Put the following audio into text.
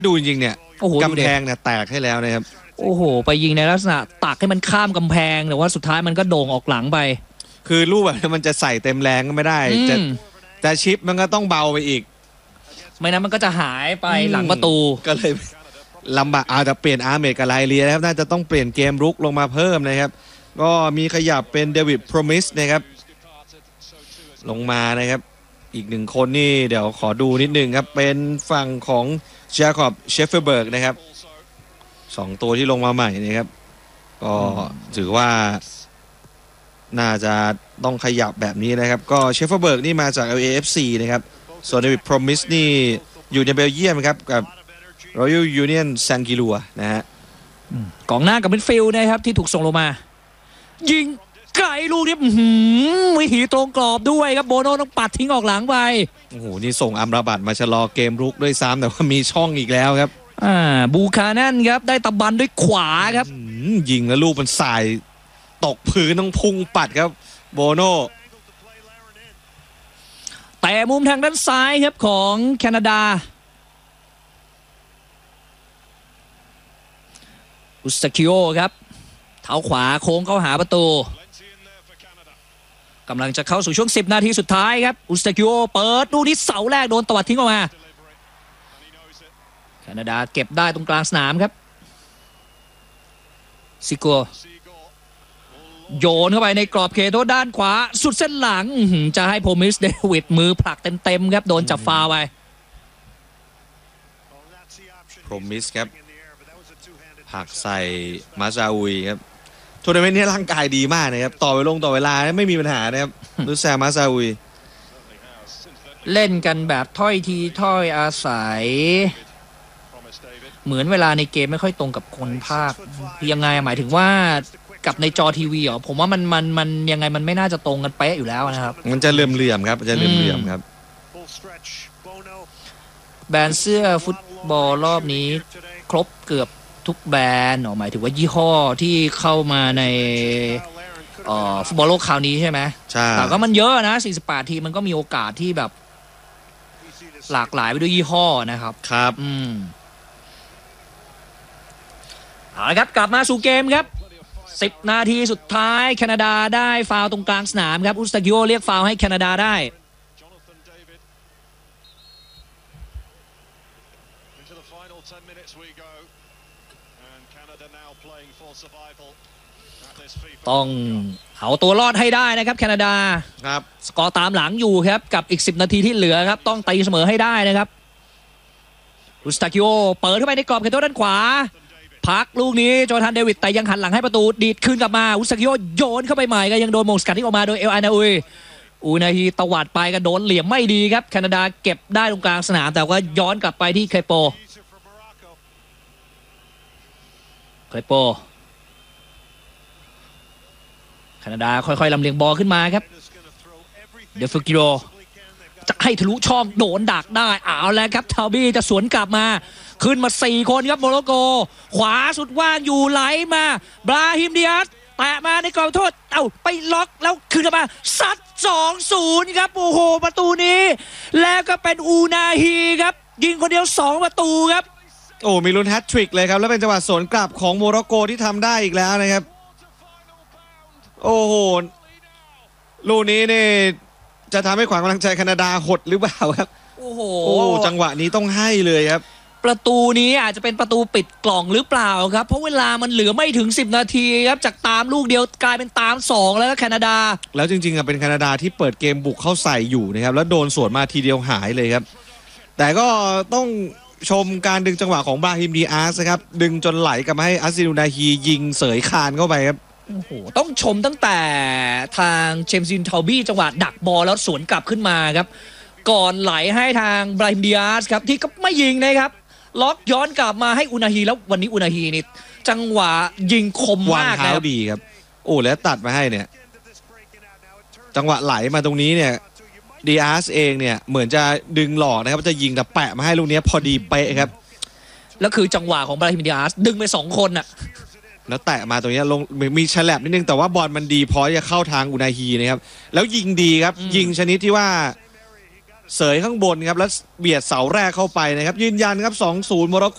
ดูจริงๆเนี่ยกำแพงเนี่ยแตกให้แล้วนะครับโอ้โหไปยิงในลักษณะตักให้มันข้ามกำแพงแต่ว่าสุดท้ายมันก็โด่งออกหลังไปคือลูกแบบนี้มันจะใส่เต็มแรงก็ไม่ได้จะชิปมันก็ต้องเบาไปอีกไม่นั้นมันก็จะหายไปหลังประตูก็เลยลำบากอาจจะเปลี่ยนอาร์เมดกับไลเลียนะครับน่าจะต้องเปลี่ยนเกมรุกลงมาเพิ่มนะครับก็มีขยับเป็นเดวิดโพรมิสนะครับลงมานะครับอีกหนึ่งคนนี่เดี๋ยวขอดูนิดนึงครับเป็นฝั่งของจาคอบเชฟเฟอร์เบิร์กนะครับ2ตัวที่ลงมาใหม่นะครับก็ถือว่าน่าจะต้องขยับแบบนี้นะครับก็เชฟเฟอร์เบิร์กนี่มาจาก LAFC นะครับส่วนเดวิดโพรมิสนี่อยู่ในเบลเยียมครับกับ Royal Union Saint Gilloise นะฮะกองหน้ากับมิดฟิลด์นะครับที่ถูกส่งลงมายิงไกลลูกนี้วิถีตรงกรอบด้วยครับโบโน่ต้องปัดทิ้งออกหลังไปโอ้โหนี่ส่งอัมราบัตมาชะลอเกมรุกด้วยซ้ำแต่ว่ามีช่องอีกแล้วครับบูคานั่นครับได้ตะบันด้วยขวาครับยิงแล้วลูกมันสายตกพื้นต้องพุ่งปัดครับโบโน่แต่มุมทางด้านซ้ายครับของแคนาดาอุสตาคิโอครับเท้าขวาโค้งเข้าหาประตูกำลังจะเข้าสู่ช่วง10นาทีสุดท้ายครับอุสตาคิโอเปิดลูกนี้เสาแรกโดนตวัดทิ้งออกมาแคนาดาเก็บได้ตรงกลางสนามครับซิโกโยนเข้าไปในกรอบเขตโทษด้านขวาสุดเส้นหลังจะให้โพมิสเดวิดมือผลักเต็มๆครับโดนจับฟาวไปโพมิสครับผลักใส่มาซาอุยครับทัวร์นาเมนต์นี้ร่างกายดีมากนะครับต่อเวลาไม่มีปัญหานะครับลูแซมาซาอุยเล่นกันแบบถ้อยทีถ้อยอาศัยเหมือนเวลาในเกมไม่ค่อยตรงกับคนภาคยังไงหมายถึงว่ากับในจอทีวีผมว่ามันยังไงมันไม่น่าจะตรงกันเป๊ะอยู่แล้วนะครับมันจะเหลื่อมครับจะเหลื่อมครับแบรนด์เสื้อฟุตบอลรอบนี้ครบเกือบทุกแบรนด์หมายถึงว่ายี่ห้อที่เข้ามาในฟุตบอลโลกคราวนี้ใช่ไหมใช่แต่ก็มันเยอะนะ48ทีมันก็มีโอกาสที่แบบหลากหลายไปด้วยยี่ห้อนะครับครับเอาละครับกลับมาสู่เกมครับ10นาทีสุดท้ายแคนาดาได้ฟาวล์ตรงกลางสนามครับอุสตาคิโอเรียกฟาวล์ให้แคนาดาได้ต้องเอาตัวรอดให้ได้นะครับแคนาดาครับสกอร์ตามหลังอยู่ครับกับอีก10นาทีที่เหลือครับต้องตีเสมอให้ได้นะครับอุสตาคิโอเปิดเข้าไปในกรอบเขตโทษด้านขวาพักลูกนี้โจทันเดวิดแต่ยังหันหลังให้ประตูดีดคืนกลับมาอุสตาคิโอโยนเข้าไปใหม่ก็ยังโดนมงสกัดที่ออกมาโดยเอลอานาอุยอูนาฮีตวัดไปก็โดนเหลี่ยมไม่ดีครับแคนาดาเก็บได้ตรงกลางสนามแต่ว่าย้อนกลับไปที่เคโปแคนาดาค่อยๆลำเลียงบอลขึ้นมาครับเดฟกิโรจะให้ทะลุช่องโดนดักได้เอาแล้วครับทาบี้จะสวนกลับมาขึ้นมา4คนครับโมร็อกโกขวาสุดว่างอยู่ไหลมาบราฮิมดิอาสแตะมาในกรอบโทษไปล็อกแล้วคืนกลับมาซัด 2-0 ครับโอ้โหประตูนี้แล้วก็เป็นอูนาฮีครับยิงคนเดียว2ประตูครับโอ้มีลุ้นแฮตทริกเลยครับแล้วเป็นจังหวะสวนกลับของโมร็อกโกที่ทำได้อีกแล้วนะครับโอ้โหลูกนี้นี่จะทำให้ขวัญกำลังใจแคนาดาหดหรือเปล่าครับโอ้โหจังหวะนี้ต้องให้เลยครับประตูนี้อาจจะเป็นประตูปิดกล่องหรือเปล่าครับเพราะเวลามันเหลือไม่ถึง10นาทีครับจากตามลูกเดียวกลายเป็นตาม2แล้วก็แคนาดาแล้วจริงๆเป็นแคนาดาที่เปิดเกมบุกเข้าใส่อยู่นะครับแล้วโดนสวนมาทีเดียวหายเลยครับแต่ก็ต้องชมการดึงจังหวะของบราฮิมดีอาสครับดึงจนไหลกลับมาให้อาซินูนาฮียิงเสยคานเข้าไปครับโอ้โหต้องชมตั้งแต่ทางเจมส์ซินทาบี้จังหวะดักบอลแล้วสวนกลับขึ้นมาครับก่อนไหลให้ทางบราฮิมดิอาสครับที่ก็ไม่ยิงนะครับล็อกย้อนกลับมาให้อุนาฮีแล้ววันนี้อุนาฮีนี่จังหวะยิงคมมากวางเท้าดีครับโอ้แล้วตัดมาให้เนี่ยจังหวะไหลมาตรงนี้เนี่ยดิอาสเองเนี่ยเหมือนจะดึงหลอกนะครับจะยิงแต่แปะมาให้ลูกนี้พอดีเป๊ะครับแล้วคือจังหวะของบราฮิมดิอาสดึงไป2คนน่ะแล้วแตะมาตรงนี้ลงมีฉลับนิดนึงแต่ว่าบอลมันดีพอจะเข้าทางอุนาฮีนะครับแล้วยิงดีครับยิงชนิดที่ว่าเสยข้างบนครับแล้วเบียดเสาแรกเข้าไปนะครับยืนยันครับ 2-0 โมร็อกโก